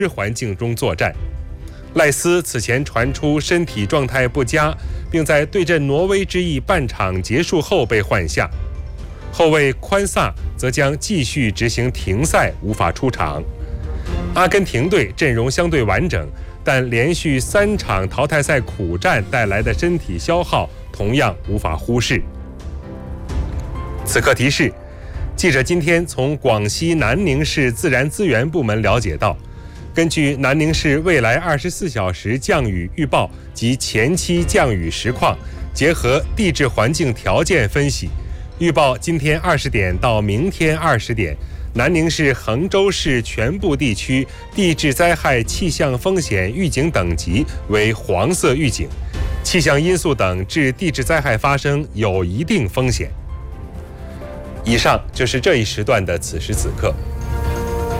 环境中作战。赖斯此前传出身体状态不佳，并在对阵挪威之役半场结束后被换下。后卫宽萨则将继续执行停赛，无法出场。阿根廷队阵容相对完整，但连续3场淘汰赛苦战带来的身体消耗同样无法忽视。此刻提示：记者今天从广西南宁市自然资源部门了解到，根据南宁市未来24小时降雨预报及前期降雨实况，结合地质环境条件分析，预报今天20点到明天20点，南宁市、衡州市全部地区地质灾害气象风险预警等级为黄色预警，气象因素等致地质灾害发生有一定风险。以上就是这一时段的此时此刻。